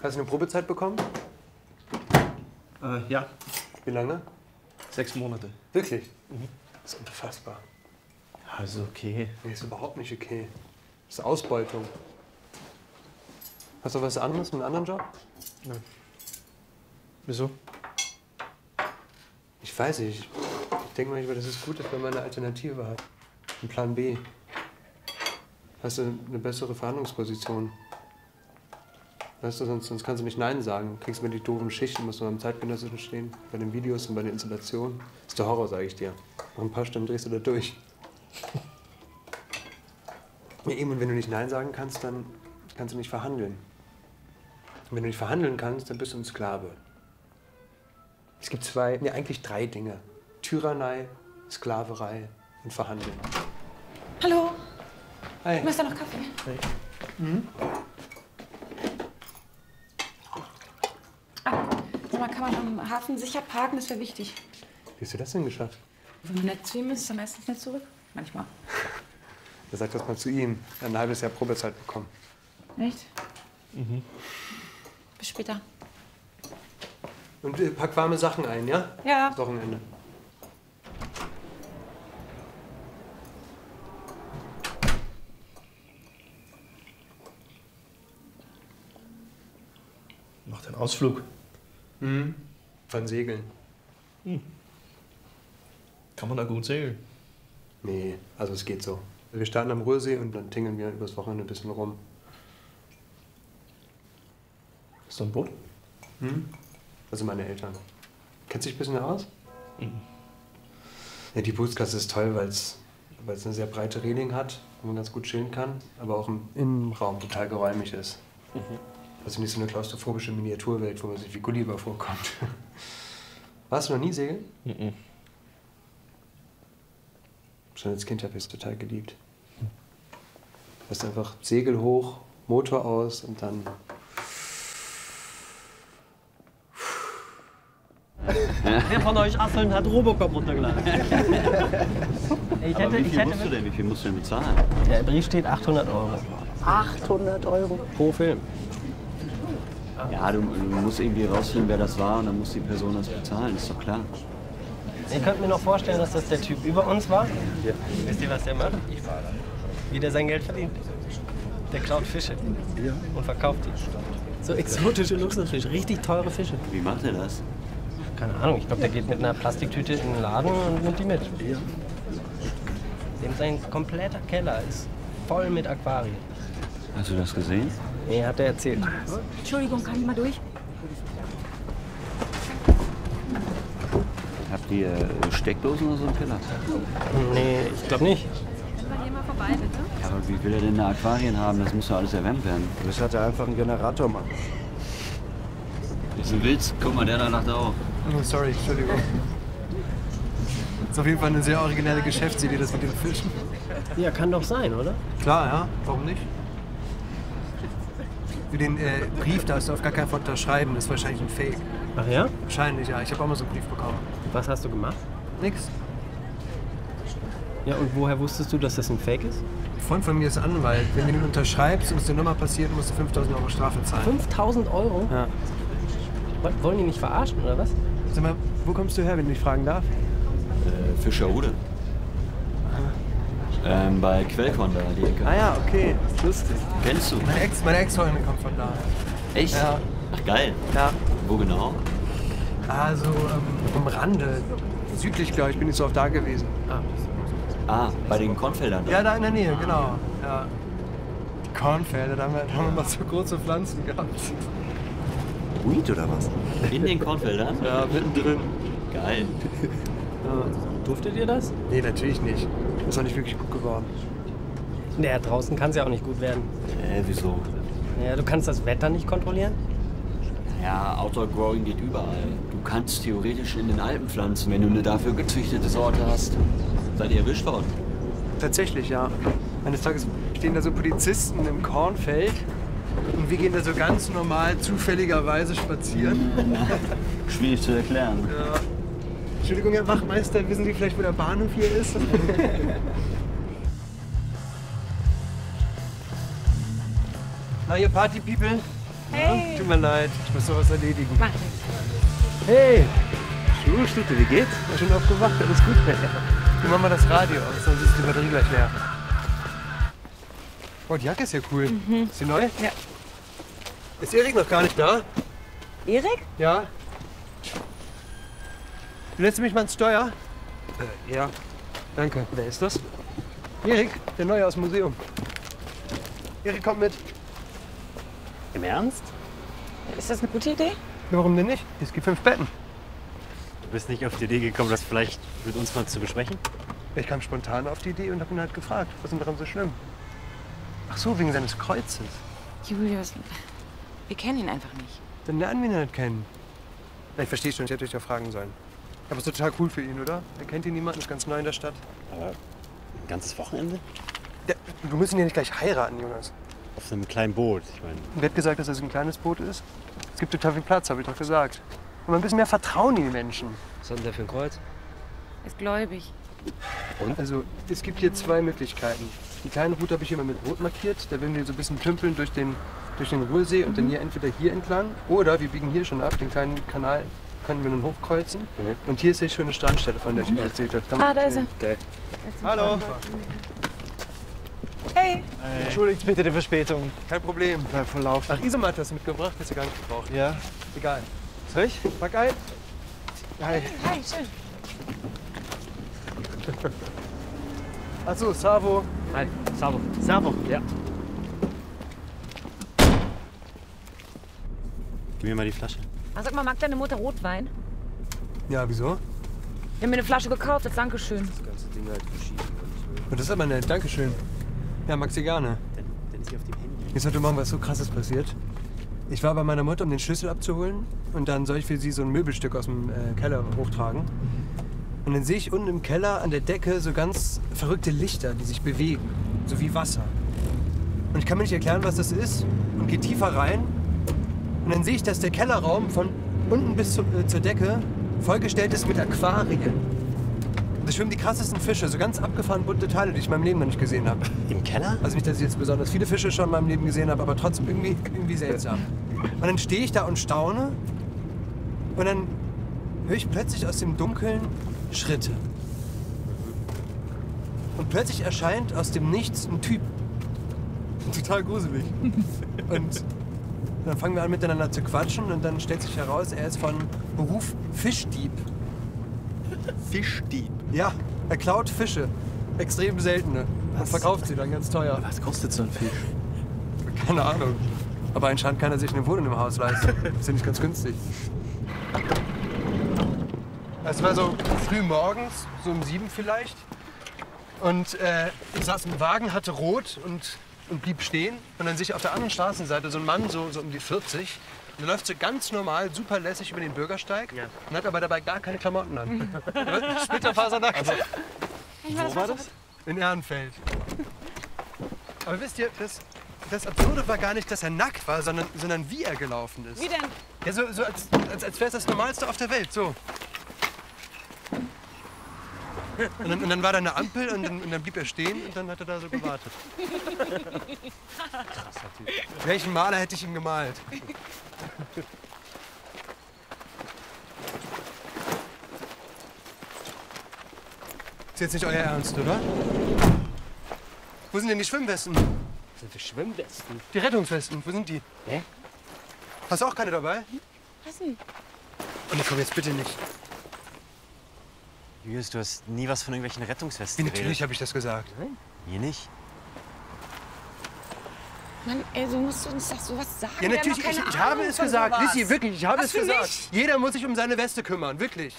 Hast du eine Probezeit bekommen? Ja. Wie lange? 6 Monate. Wirklich? Das ist unfassbar. Also okay. Nee, ist überhaupt nicht okay. Das ist Ausbeutung. Hast du was anderes, einen anderen Job? Nein. Wieso? Ich weiß nicht. Ich denke manchmal, das ist gut, dass man mal eine Alternative hat. Einen Plan B. Hast du eine bessere Verhandlungsposition? Weißt du, sonst kannst du nicht Nein sagen. Kriegst mir die doofen Schichten, musst du beim Zeitgenössischen stehen, bei den Videos und bei den Installationen. Das ist der Horror, sage ich dir. Nach ein paar Stunden drehst du da durch. Ja, eben, und wenn du nicht Nein sagen kannst, dann kannst du nicht verhandeln. Und wenn du nicht verhandeln kannst, dann bist du ein Sklave. Es gibt eigentlich 3 Dinge. Tyrannei, Sklaverei und Verhandeln. Hallo. Hi. Du hast da noch Kaffee? Hey. Mhm. Sag mal, kann man am Hafen sicher parken? Das wäre wichtig. Wie hast du das denn geschafft? Wenn man nett zu ihm ist, ist er meistens nett zurück. Manchmal. Er sagt das mal zu ihm. Er hat ein halbes Jahr Probezeit bekommen. Echt? Mhm. Bis später. Und pack warme Sachen ein, ja? Ja. Das Wochenende. Macht einen Ausflug. Mhm. Von Segeln. Kann man da gut segeln? Nee, also es geht so. Wir starten am Ruhrsee und dann tingeln wir übers Wochenende ein bisschen rum. Hast du ein Boot? Also meine Eltern. Kennst du dich ein bisschen aus? Ja, die Bootsklasse ist toll, weil es eine sehr breite Reling hat, wo man ganz gut chillen kann, aber auch im Innenraum total geräumig ist. Also nicht so eine klaustrophobische Miniaturwelt, wo man sich wie Gulliver vorkommt. Warst du noch nie segeln? Schon als Kind habe ich es total geliebt. Du hast einfach Segel hoch, Motor aus und dann... Wer von euch Asseln hat Robocop runtergeladen? Wie viel musst du denn bezahlen? Der Brief steht 800 €. 800 € Pro Film. Ja, du musst irgendwie rausfinden, wer das war und dann muss die Person das bezahlen, ist doch klar. Ihr könnt mir noch vorstellen, dass das der Typ über uns war? Ja. Wisst ihr, was der macht? Wie der sein Geld verdient? Der klaut Fische und verkauft die. So exotische Luxusfische, richtig teure Fische. Wie macht er das? Keine Ahnung, ich glaube, der geht mit einer Plastiktüte in den Laden und nimmt die mit. Dem sein kompletter Keller ist voll mit Aquarien. Hast du das gesehen? Nee, hat er erzählt. Entschuldigung, kann ich mal durch? Habt ihr Steckdosen oder so im Keller? Nee, ich glaube nicht. Können wir hier mal vorbei, bitte? Ja, aber wie will er denn da Aquarien haben? Das muss doch alles erwärmt werden. Das hat er einfach einen Generator machen. Wenn du willst, guck mal, der da lacht auch. Oh, sorry, Entschuldigung. Das ist auf jeden Fall eine sehr originelle Geschäftsidee, das mit den Fischen. Ja, kann doch sein, oder? Klar, ja. Warum nicht? Für den Brief darfst du auf gar keinen Fall unterschreiben. Das ist wahrscheinlich ein Fake. Ach ja? Wahrscheinlich, ja. Ich habe auch mal so einen Brief bekommen. Was hast du gemacht? Nix. Ja, und woher wusstest du, dass das ein Fake ist? Ein Freund von mir ist Anwalt. Wenn du den unterschreibst und es dir nochmal passiert, musst du 5.000 € Strafe zahlen. 5.000 €? Ja. Wollen die mich verarschen, oder was? Sag mal, wo kommst du her, wenn ich fragen darf? Fischerhude. Bei Quellkorn da, die Ecke. Ah ja, okay. Lustig. Kennst du? Meine Ex-Freundin kommt von da. Echt? Ja. Ach, geil. Ja. Wo genau? Also am Rande. Südlich, glaube ich, bin ich so oft da gewesen. Ah, bei den Kornfeldern da. Ja, da in der Nähe, genau. Ja. Die Kornfelder, da haben wir mal so große Pflanzen gehabt. Weed oder was? In den Kornfeldern? Ja, mittendrin. Geil. Durftet ihr das? Nee, natürlich nicht. Ist auch nicht wirklich gut geworden. Naja, draußen kann es ja auch nicht gut werden. Wieso? Naja, du kannst das Wetter nicht kontrollieren. Ja, Outdoor Growing geht überall. Du kannst theoretisch in den Alpen pflanzen, wenn du eine dafür gezüchtete Sorte hast. Seid ihr erwischt worden? Tatsächlich, ja. Eines Tages stehen da so Polizisten im Kornfeld und wir gehen da so ganz normal zufälligerweise spazieren. Schwierig zu erklären. Ja. Entschuldigung, Herr Wachmeister, wissen Sie vielleicht, wo der Bahnhof hier ist? Na, ihr Party-People, Hey. Tut mir leid, ich muss noch was erledigen. Mach ich. Hey, Stute, wie geht's? ich bin schon aufgewacht, alles gut. Wir machen mal das Radio aus, sonst ist die Batterie gleich leer. Oh, die Jacke ist ja cool. Ist die neu? Ja. Ist Erik noch gar nicht da? Erik? Ja. Du lässt mich mal ins Steuer? Ja. Danke. Wer ist das? Erik, der Neue aus dem Museum. Erik, kommt mit. Im Ernst? Ist das eine gute Idee? Ja, warum denn nicht? Es gibt 5 Betten. Du bist nicht auf die Idee gekommen, das vielleicht mit uns mal zu besprechen? Ich kam spontan auf die Idee und hab ihn halt gefragt, was ist denn daran so schlimm? Ach so, wegen seines Kreuzes. Julius, wir kennen ihn einfach nicht. Dann lernen wir ihn halt kennen. Ja, ich verstehe schon, ich hätte dich ja fragen sollen. Aber es ist total cool für ihn, oder? Er kennt ihn niemand, ist ganz neu in der Stadt. Aber ein ganzes Wochenende? Ja, du musst ihn ja nicht gleich heiraten, Jonas. Auf einem kleinen Boot, ich meine. Wer hat gesagt, dass es ein kleines Boot ist? Es gibt total viel Platz, habe ich doch gesagt. Und ein bisschen mehr Vertrauen in die Menschen. Was hat denn der für ein Kreuz? Ist gläubig. Also, es gibt hier 2 Möglichkeiten. Die kleine Route habe ich immer mit Rot markiert. Da werden wir so ein bisschen tümpeln durch den Ruhrsee und dann hier entweder hier entlang oder wir biegen hier schon ab. Den kleinen Kanal können wir dann hochkreuzen. Und hier ist die schöne Strandstelle, von der ich erzählt habe. Da ist er. Geil. Hallo. Hey. Entschuldigt bitte die Verspätung. Kein Problem. Bleib voll laufen. Ach, Isomat hast du mitgebracht, hast du gar nicht gebraucht. Ja? Egal. Soll ich? Pack ein. Hi. Hi, schön. Achso, Savo. Hi, Savo. Servo. Ja. Gib mir mal die Flasche. Sag mal, mag deine Mutter Rotwein? Ja, wieso? Wir haben mir eine Flasche gekauft, als Dankeschön. Und das ist aber nett, Dankeschön. Ja, mag sie gerne. Dann ist sie auf dem Handy. Jetzt heute Morgen was so Krasses passiert. Ich war bei meiner Mutter, um den Schlüssel abzuholen. Und dann soll ich für sie so ein Möbelstück aus dem Keller hochtragen. Und dann sehe ich unten im Keller an der Decke so ganz verrückte Lichter, die sich bewegen. So wie Wasser. Und ich kann mir nicht erklären, was das ist. Und gehe tiefer rein. Und dann sehe ich, dass der Kellerraum von unten bis zur Decke vollgestellt ist mit Aquarien. Und da schwimmen die krassesten Fische, so ganz abgefahren bunte Teile, die ich in meinem Leben noch nicht gesehen habe. Im Keller? Also nicht, dass ich jetzt besonders viele Fische schon in meinem Leben gesehen habe, aber trotzdem irgendwie seltsam. Und dann stehe ich da und staune und dann höre ich plötzlich aus dem Dunkeln Schritte. Und plötzlich erscheint aus dem Nichts ein Typ. Total gruselig. Und dann fangen wir an miteinander zu quatschen und dann stellt sich heraus, er ist von Beruf Fischdieb. Fischdieb. Ja, er klaut Fische. Extrem seltene. Und verkauft sie dann ganz teuer. Was kostet so ein Fisch? Keine Ahnung. Aber anscheinend kann er sich eine Wohnung im Haus leisten. Ist ja nicht ganz günstig. Es war so früh morgens, so um 7 vielleicht. Und ich saß im Wagen, hatte rot und blieb stehen. Und dann sehe ich auf der anderen Straßenseite so ein Mann, so um die 40. Und der läuft so ganz normal, super lässig über den Bürgersteig. Ja. Und hat aber dabei gar keine Klamotten an. Splitterfasernackt. Also, Wo war das? in Ehrenfeld. Aber wisst ihr, das Absurde war gar nicht, dass er nackt war, sondern wie er gelaufen ist. Wie denn? Ja, so als wäre es das Normalste auf der Welt, so. Und dann war da eine Ampel und dann blieb er stehen und dann hat er da so gewartet. Krasser Typ. Welchen Maler hätte ich ihn gemalt? Ist jetzt nicht euer Ernst, oder? Wo sind denn die Schwimmwesten? Was sind für Schwimmwesten? Die Rettungswesten, wo sind die? Hä? Hast du auch keine dabei? Was denn? Und komm jetzt bitte nicht. Julius, du hast nie was von irgendwelchen Rettungswesten geredet. Natürlich habe ich das gesagt. Hier nicht. Mann, ey, du musst uns doch sowas sagen. Ja, Wir natürlich, haben doch keine ich habe Ahnung es von gesagt. sowas. Lizzie, wirklich, ich habe Was es für gesagt. mich? Jeder muss sich um seine Weste kümmern, wirklich.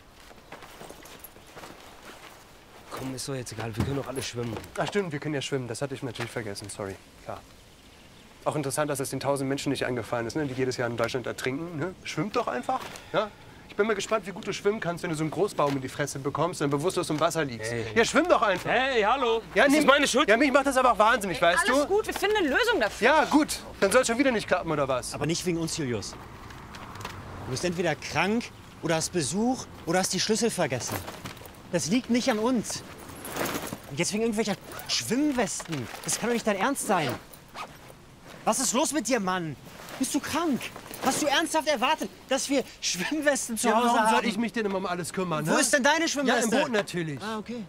Komm, ist doch jetzt egal, wir können doch alle schwimmen. Ach stimmt, wir können ja schwimmen. Das hatte ich natürlich vergessen, sorry. Klar. Auch interessant, dass es den 1000 Menschen nicht eingefallen ist, ne, die jedes Jahr in Deutschland ertrinken. Ne? Schwimmt doch einfach. Ja? Ich bin mal gespannt, wie gut du schwimmen kannst, wenn du so einen Großbaum in die Fresse bekommst und dann bewusstlos im Wasser liegst. Hey. Ja, schwimm doch einfach. Hey, hallo! Ja, das ist meine Schuld! Ja, mich macht das aber auch wahnsinnig, weißt Alles du? gut, wir finden eine Lösung dafür. Ja, gut. Dann soll es schon wieder nicht klappen, oder was? Aber nicht wegen uns, Julius. Du bist entweder krank oder hast Besuch oder hast die Schlüssel vergessen. Das liegt nicht an uns. Und jetzt wegen irgendwelcher Schwimmwesten. Das kann doch nicht dein Ernst sein. Was ist los mit dir, Mann? Bist du krank? Hast du ernsthaft erwartet, dass wir Schwimmwesten zu Ja, Hause warum haben? soll ich mich denn immer um alles kümmern? Wo ne? ist denn deine Ja, Schwimmweste? im Boot natürlich. Ah, okay.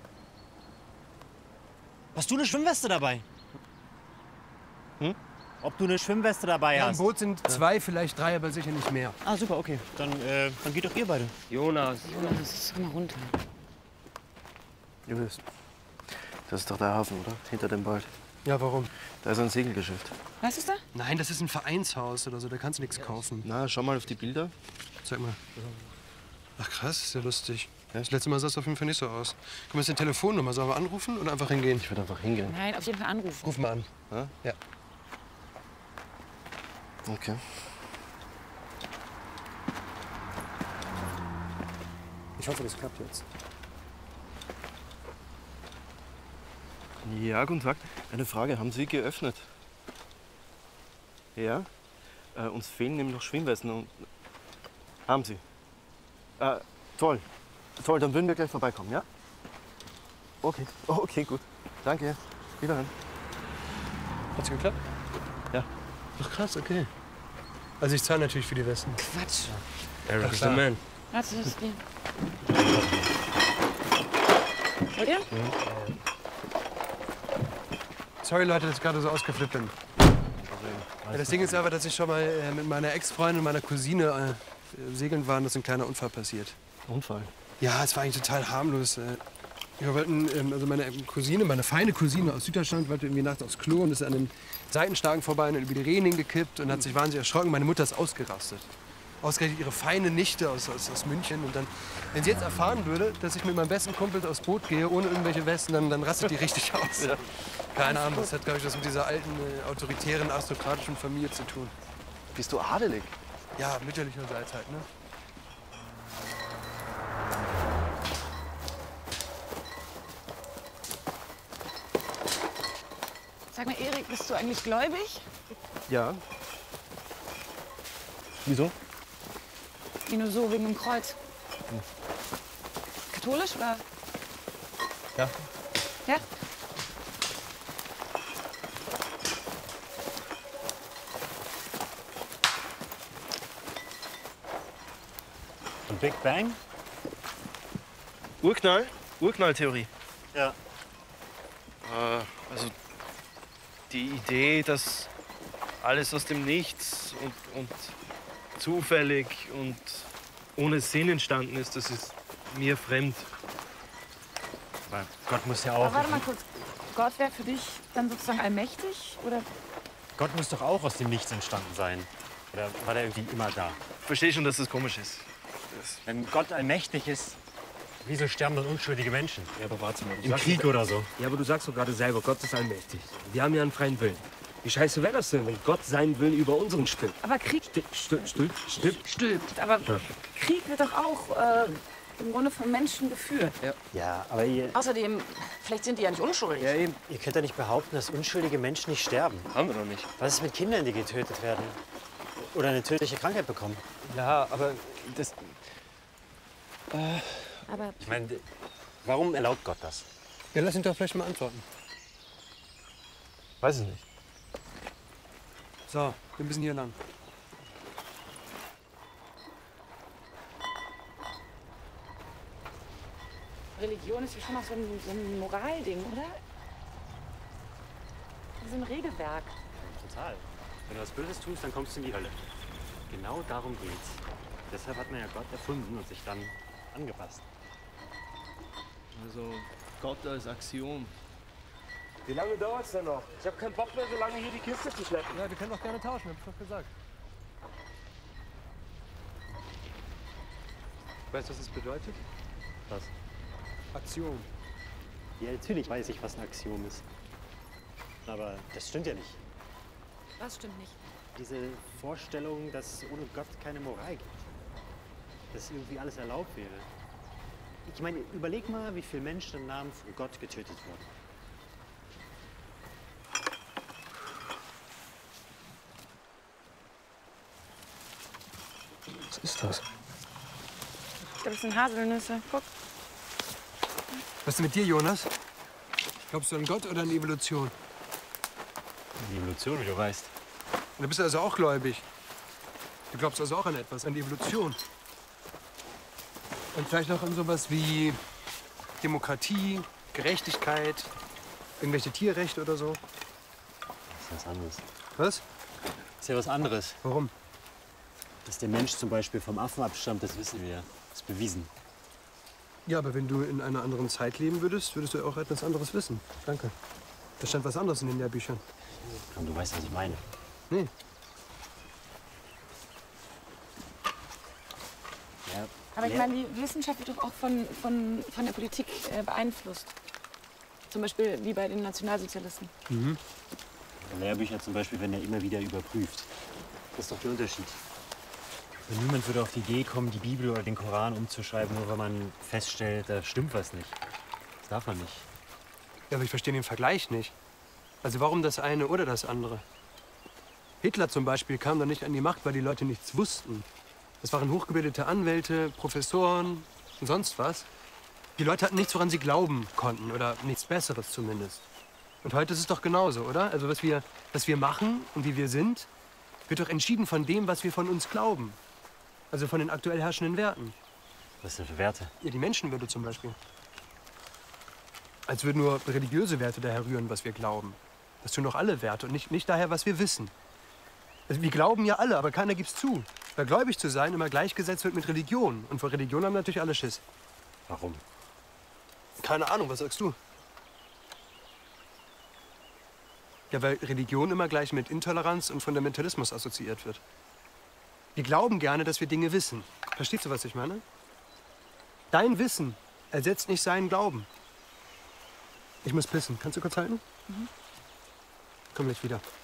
Hast du eine Schwimmweste dabei? Hm? Ob du eine Schwimmweste dabei Ja, im hast? Boot sind 2, vielleicht 3, aber sicher nicht mehr. Ah, super, okay. Dann geht doch ihr beide. Jonas. Jonas, komm mal runter. Julius, das ist doch der Hafen, oder? Hinter dem Wald. Ja, warum? Da ist ein Segelgeschäft. Was ist da? Nein, das ist ein Vereinshaus oder so, da kannst du nichts kaufen. Na, schau mal auf die Bilder. Zeig mal. Ach krass, ist ja lustig. Das letzte Mal sah es auf jeden Fall nicht so aus. Können wir jetzt eine Telefonnummer, sollen wir anrufen oder einfach hingehen? Ich würde einfach hingehen. Nein, auf jeden Fall anrufen. Ruf mal an. Ja? Ja. Okay. Ich hoffe, das klappt jetzt. Ja, guten Tag. Eine Frage, haben Sie geöffnet? Ja? Uns fehlen nämlich noch Schwimmwesten. Und haben Sie? Toll. Toll, dann würden wir gleich vorbeikommen, ja? Okay. Oh, okay, gut. Danke. Wiederhören. Hat's geklappt? Ja. Ach krass, okay. Also ich zahle natürlich für die Westen. Quatsch. Eric is the man. Warte, das ist dir. Wollt ihr? Sorry Leute, dass ich gerade so ausgeflippt bin. Ja, das Ding ist aber, dass ich schon mal mit meiner Ex-Freundin und meiner Cousine segeln war und dass ein kleiner Unfall passiert. Unfall. Ja, es war eigentlich total harmlos. Wir wollten, also meine Cousine, meine feine Cousine aus Süddeutschland, wollte irgendwie nachts aufs Klo und ist an den Seitenstagen vorbei und über die Reling gekippt und hat sich wahnsinnig erschrocken. Meine Mutter ist ausgerastet. Ausgerechnet ihre feine Nichte aus München. Und dann, wenn sie jetzt erfahren würde, dass ich mit meinem besten Kumpel aufs Boot gehe, ohne irgendwelche Westen, dann rastet die richtig aus. Ja. Keine Ahnung, das hat, glaube ich, was mit dieser alten, autoritären, aristokratischen Familie zu tun. Bist du adelig? Ja, mütterlicherseits halt, ne? Sag mal, Erik, bist du eigentlich gläubig? Ja. Wieso? Wie nur so, wegen dem Kreuz. Katholisch oder? Ja. Ja? Und Big Bang? Urknall? Urknalltheorie. Ja. Also die Idee, dass alles aus dem Nichts und zufällig und ohne Sinn entstanden ist, das ist mir fremd. Aber Gott muss ja Aber auch. warte mal kurz. Gott wäre für dich dann sozusagen allmächtig? Oder? Gott muss doch auch aus dem Nichts entstanden sein. Oder war der irgendwie immer da? Ich verstehe schon, dass das komisch ist. Wenn Gott allmächtig ist, wieso sterben dann unschuldige Menschen? Ja, aber warte mal. Im Krieg oder so. Ja, aber du sagst doch gerade selber, Gott ist allmächtig. Wir haben ja einen freien Willen. Wie scheiße wäre das denn, wenn Gott seinen Willen über unseren stülpt? Aber Krieg stülpt. Aber Krieg wird doch auch im Grunde vom Menschen geführt. Ja, aber ihr Außerdem, vielleicht sind die ja nicht unschuldig. eben. Ihr könnt ja nicht behaupten, dass unschuldige Menschen nicht sterben. Haben wir noch nicht. Was ist mit Kindern, die getötet werden? Oder eine tödliche Krankheit bekommen? Ja, aber das... Aber Ich meine, warum erlaubt Gott das? Ja, lass ihn doch vielleicht mal antworten. Weiß ich nicht. So, wir müssen hier lang. Religion ist ja schon auch so ein Moralding, oder? So ein Regelwerk. Total. Wenn du was Böses tust, dann kommst du in die Hölle. Genau darum geht's. Deshalb hat man ja Gott erfunden und sich dann angepasst. Also Gott als Axiom. Wie lange dauert es denn noch? Ich habe keinen Bock mehr, so lange hier die Kiste zu schleppen. Ja, wir können doch gerne tauschen, hab ich doch gesagt. Weißt du, was das bedeutet? Was? Aktion. Ja, natürlich weiß ich, was ein Axiom ist. Aber das stimmt ja nicht. Was stimmt nicht? Diese Vorstellung, dass ohne Gott keine Moral gibt. Dass irgendwie alles erlaubt wäre. Ich meine, überleg mal, wie viele Menschen im Namen von Gott getötet wurden. Was ist das? Ich glaube, das sind Haselnüsse. Guck. Was ist denn mit dir, Jonas? Glaubst du an Gott oder an Evolution? Die Evolution, wie du weißt. Du bist also auch gläubig. Du glaubst also auch an etwas, an die Evolution. Und vielleicht auch an sowas wie Demokratie, Gerechtigkeit, irgendwelche Tierrechte oder so. Das ist was anderes. Was? Das ist ja was anderes. Warum? Dass der Mensch zum Beispiel vom Affen abstammt, das wissen wir. Das ist bewiesen. Ja, aber wenn du in einer anderen Zeit leben würdest, würdest du auch etwas anderes wissen. Danke. Da stand was anderes in den Lehrbüchern. Und du weißt, was ich meine. Nee. Ja, Aber ich meine, die Wissenschaft wird doch auch von der Politik beeinflusst. Zum Beispiel wie bei den Nationalsozialisten. Mhm. Lehrbücher zum Beispiel werden ja immer wieder überprüft. Das ist doch der Unterschied. Und niemand würde auf die Idee kommen, die Bibel oder den Koran umzuschreiben, nur weil man feststellt, da stimmt was nicht. Das darf man nicht. Ja, aber ich verstehe den Vergleich nicht. Also warum das eine oder das andere? Hitler zum Beispiel kam doch nicht an die Macht, weil die Leute nichts wussten. Das waren hochgebildete Anwälte, Professoren und sonst was. Die Leute hatten nichts, woran sie glauben konnten oder nichts Besseres zumindest. Und heute ist es doch genauso, oder? Also was wir machen und wie wir sind, wird doch entschieden von dem, was wir von uns glauben. Also von den aktuell herrschenden Werten. Was denn für Werte? Ja, die Menschenwürde zum Beispiel. Als würden nur religiöse Werte daher rühren, was wir glauben. Das tun doch alle Werte und nicht daher, was wir wissen. Also wir glauben ja alle, aber keiner gibt's zu. Weil gläubig zu sein immer gleichgesetzt wird mit Religion. Und vor Religion haben natürlich alle Schiss. Warum? Keine Ahnung, was sagst du? Ja, weil Religion immer gleich mit Intoleranz und Fundamentalismus assoziiert wird. Wir glauben gerne, dass wir Dinge wissen. Verstehst du, was ich meine? Dein Wissen ersetzt nicht seinen Glauben. Ich muss pissen. Kannst du kurz halten? Mhm. Komm gleich wieder.